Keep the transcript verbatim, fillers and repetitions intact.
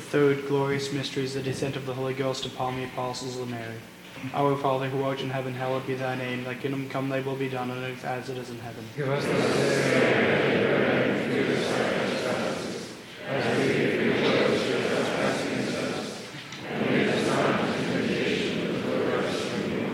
third glorious mystery is the descent of the Holy Ghost upon the apostles of Mary. Our Father, who art in heaven, hallowed be thy name. Thy kingdom come, thy will be done on earth as it is in heaven. Give us this day our daily bread, and forgive us our